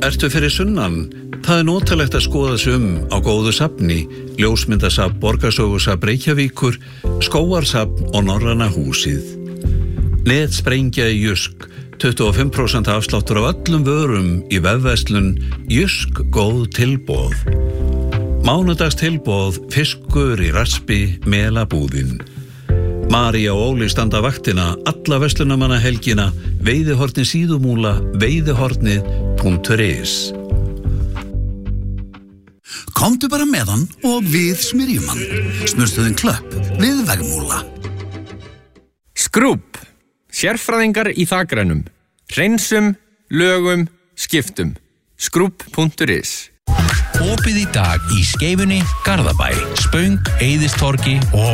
Ertu fyrir sunnan? Það notalegt að skoða sig á góðu safni, ljósmyndasafn Borgarsögusafn Reykjavíkur, skógarsafn og Norræna húsið. Netsprengja í Jysk, 25% afsláttur af öllum vörum í vefverslun Jysk góð tilboð. Mánudags tilboð, fiskur í raspi, melabúðin. María og Óli standa vaktina alla verslunarmanna helgina, Veiðihorni síðumúla, veiðihornið.is. Komdu bara með hann og við smyrjum hann. Smurstuðin Klöpp við Vegmúla. Skrúbb, sérfræðingar í þakrænum. Hreinsum, lögum, skiptum. Skrúbb.is. Opið í dag í Skeifunni, Garðabæ, Spöng, Eiðistorgi og